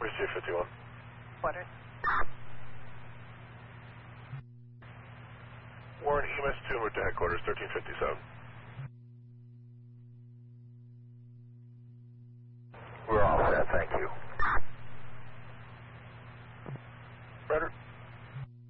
Received 51. Quarters. Warren EMS 2 en route to headquarters, 1357.